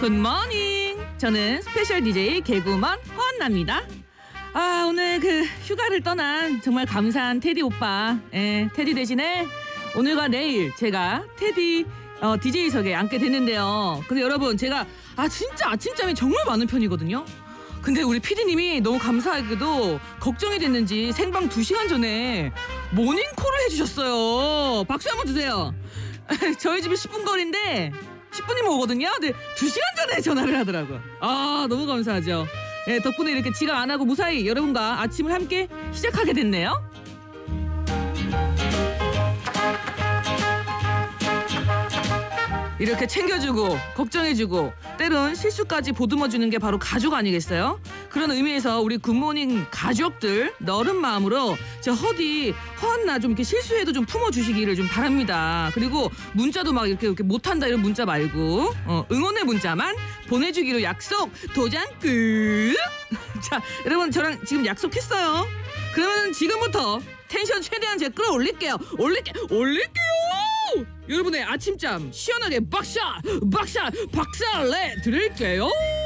굿모닝. 저는 스페셜 DJ 개구먼 허한나입니다. 오늘 휴가를 떠난 정말 감사한 테디 오빠. 테디 대신에 오늘과 내일 제가 테디 DJ석에 앉게 됐는데요. 근데 여러분, 제가 진짜 아침잠이 정말 많은 편이거든요. 근데 우리 PD님이 너무 감사하게도 걱정이 됐는지 생방 2시간 전에 모닝콜을 해주셨어요. 박수 한번 주세요. 저희 집이 10분 거리인데 10분이면 오거든요. 근데 2시간 전에 전화를 하더라고요. 너무 감사하죠. 덕분에 이렇게 지각 안 하고 무사히 여러분과 아침을 함께 시작하게 됐네요. 이렇게 챙겨주고 걱정해주고 때론 실수까지 보듬어주는 게 바로 가족 아니겠어요? 그런 의미에서 우리 굿모닝 가족들 너른 마음으로 저 허한나 좀 이렇게 실수해도 좀 품어주시기를 좀 바랍니다. 그리고 문자도 막 이렇게 못한다 이런 문자 말고 응원의 문자만 보내주기로 약속. 도장 끝. 자, 여러분 저랑 지금 약속했어요. 그러면 지금부터 텐션 최대한 제가 끌어올릴게요. 올릴게요. 여러분의 아침잠 시원하게 박살 내 드릴게요.